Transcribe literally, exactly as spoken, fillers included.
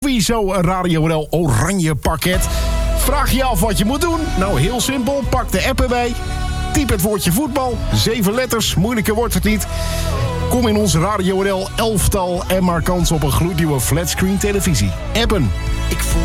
Sowieso een Radio N L oranje pakket. Vraag je af wat je moet doen? Nou, heel simpel. Pak de app erbij. Typ het woordje voetbal. Zeven letters. Moeilijker wordt het niet. Kom in ons Radio N L elftal en maak kans op een gloednieuwe flatscreen televisie. Appen. Ik voel